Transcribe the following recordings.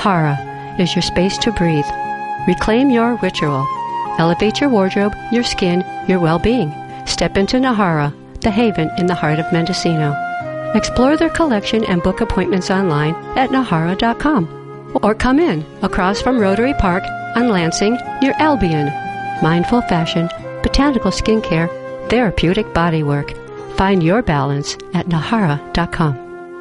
Nahara is your space to breathe. Reclaim your ritual. Elevate your wardrobe, your skin, your well-being. Step into Nahara, the haven in the heart of Mendocino. Explore their collection and book appointments online at Nahara.com. Or come in across from Rotary Park on Lansing near Albion. Mindful fashion, botanical skincare, therapeutic bodywork. Find your balance at Nahara.com.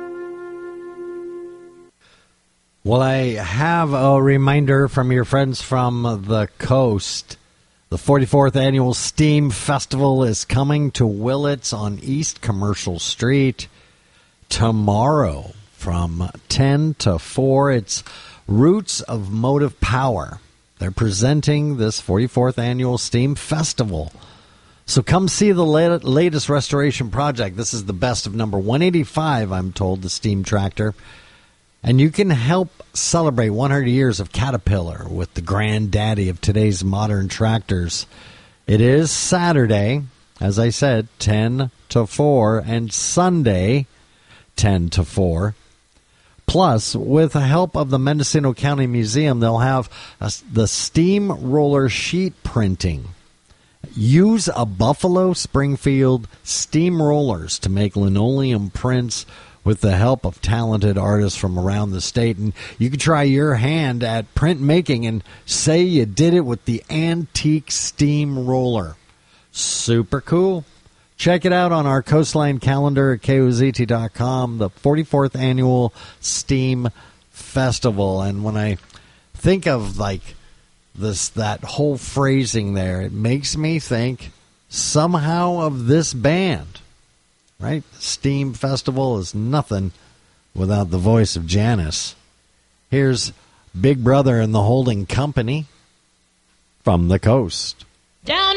Well, I have a reminder from your friends from the coast. The 44th Annual STEAM Festival is coming to Willits on East Commercial Street tomorrow from 10 to 4. It's Roots of Motive Power. They're presenting this 44th Annual STEAM Festival. So come see the latest restoration project. This is the best of number 185, I'm told, the steam tractor. And you can help celebrate 100 years of Caterpillar with the granddaddy of today's modern tractors. It is Saturday, as I said, 10 to 4, and Sunday, 10 to 4. Plus, with the help of the Mendocino County Museum, they'll have the steam roller sheet printing. Use a Buffalo Springfield steam rollers to make linoleum prints with the help of talented artists from around the state. And you can try your hand at printmaking and say you did it with the antique steam roller. Super cool. Check it out on our Coastline calendar at KOZT.com, the 44th Annual STEAM Festival. And when I think of that whole phrasing there, it makes me think somehow of this band. Right? Steam Festival is nothing without the voice of Janice. Here's Big Brother and the Holding Company from the coast. Down